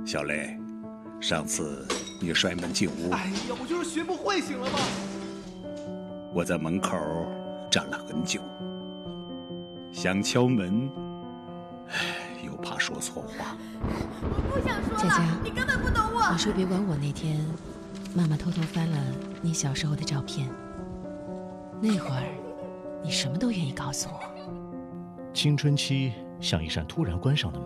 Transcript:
小雷，上次你摔门进屋， 哎呀，我就是学不会，行了吗？ 我在门口站了很久，想敲门，又怕说错话。 我不想说了， 佳佳， 你根本不懂我。 你说别管我那天，妈妈偷偷翻了你小时候的照片，那会儿你什么都愿意告诉我。 青春期像一扇突然关上的门。